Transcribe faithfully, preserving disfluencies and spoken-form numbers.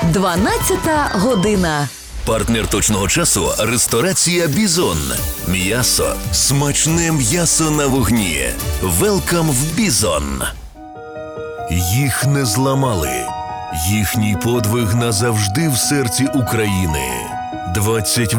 дванадцята година. Партнер точного часу – ресторація «Бізон». М'ясо. Смачне м'ясо на вогні. Велкам в «Бізон». Їх не зламали. Їхній подвиг назавжди в серці України. двадцять